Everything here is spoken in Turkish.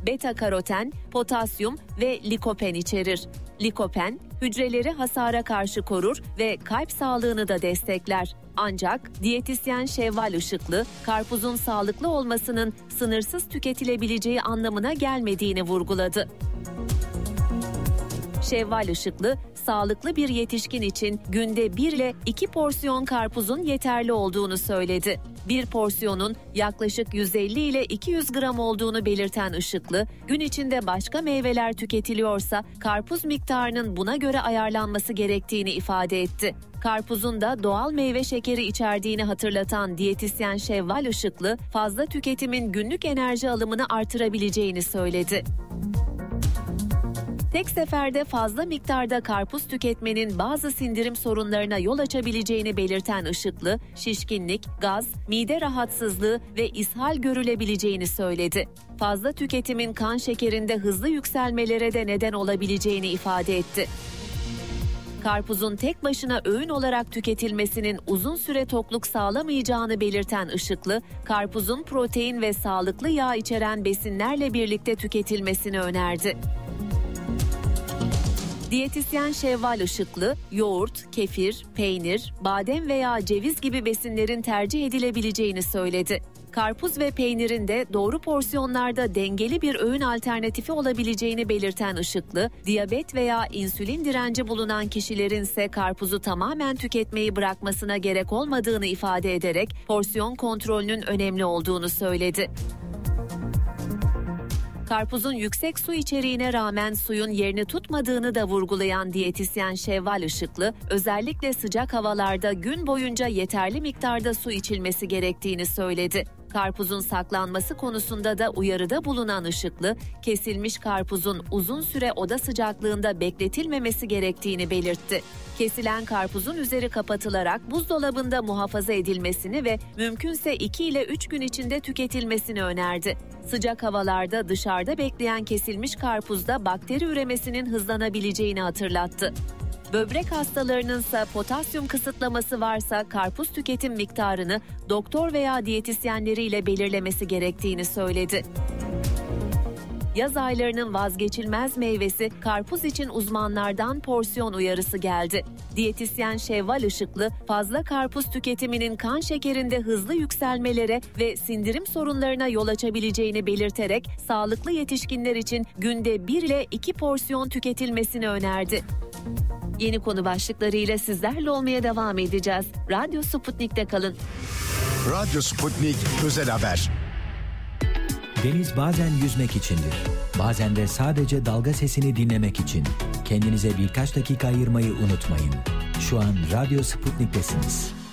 beta karoten, potasyum ve likopen içerir. Likopen, hücreleri hasara karşı korur ve kalp sağlığını da destekler. Ancak diyetisyen Şevval Işıklı, karpuzun sağlıklı olmasının sınırsız tüketilebileceği anlamına gelmediğini vurguladı. Şevval Işıklı, sağlıklı bir yetişkin için günde 1 ile 2 porsiyon karpuzun yeterli olduğunu söyledi. Bir porsiyonun yaklaşık 150 ile 200 gram olduğunu belirten Işıklı, gün içinde başka meyveler tüketiliyorsa karpuz miktarının buna göre ayarlanması gerektiğini ifade etti. Karpuzun da doğal meyve şekeri içerdiğini hatırlatan diyetisyen Şevval Işıklı, fazla tüketimin günlük enerji alımını artırabileceğini söyledi. Tek seferde fazla miktarda karpuz tüketmenin bazı sindirim sorunlarına yol açabileceğini belirten Işıklı, şişkinlik, gaz, mide rahatsızlığı ve ishal görülebileceğini söyledi. Fazla tüketimin kan şekerinde hızlı yükselmelere de neden olabileceğini ifade etti. Karpuzun tek başına öğün olarak tüketilmesinin uzun süre tokluk sağlamayacağını belirten Işıklı, karpuzun protein ve sağlıklı yağ içeren besinlerle birlikte tüketilmesini önerdi. Diyetisyen Şevval Işıklı, yoğurt, kefir, peynir, badem veya ceviz gibi besinlerin tercih edilebileceğini söyledi. Karpuz ve peynirin de doğru porsiyonlarda dengeli bir öğün alternatifi olabileceğini belirten Işıklı, diyabet veya insülin direnci bulunan kişilerin ise karpuzu tamamen tüketmeyi bırakmasına gerek olmadığını ifade ederek porsiyon kontrolünün önemli olduğunu söyledi. Karpuzun yüksek su içeriğine rağmen suyun yerini tutmadığını da vurgulayan diyetisyen Şevval Işıklı, özellikle sıcak havalarda gün boyunca yeterli miktarda su içilmesi gerektiğini söyledi. Karpuzun saklanması konusunda da uyarıda bulunan Işıklı, kesilmiş karpuzun uzun süre oda sıcaklığında bekletilmemesi gerektiğini belirtti. Kesilen karpuzun üzeri kapatılarak buzdolabında muhafaza edilmesini ve mümkünse 2 ile 3 gün içinde tüketilmesini önerdi. Sıcak havalarda dışarıda bekleyen kesilmiş karpuzda bakteri üremesinin hızlanabileceğini hatırlattı. Böbrek hastalarının ise potasyum kısıtlaması varsa karpuz tüketim miktarını doktor veya diyetisyenleriyle belirlemesi gerektiğini söyledi. Yaz aylarının vazgeçilmez meyvesi karpuz için uzmanlardan porsiyon uyarısı geldi. Diyetisyen Şevval Işıklı, fazla karpuz tüketiminin kan şekerinde hızlı yükselmelere ve sindirim sorunlarına yol açabileceğini belirterek sağlıklı yetişkinler için günde 1 ile 2 porsiyon tüketilmesini önerdi. Yeni konu başlıklarıyla sizlerle olmaya devam edeceğiz. Radyo Sputnik'te kalın. Radyo Sputnik Özel Haber. Deniz bazen yüzmek içindir. Bazen de sadece dalga sesini dinlemek için. Kendinize birkaç dakika ayırmayı unutmayın. Şu an Radyo Sputnik'tesiniz.